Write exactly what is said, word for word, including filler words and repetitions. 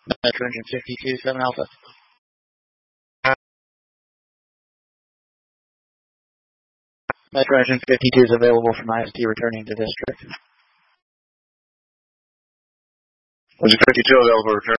Metro Engine fifty-two, seven Alpha. Metro Engine fifty-two is available from I S T returning to district. Engine fifty-two available return.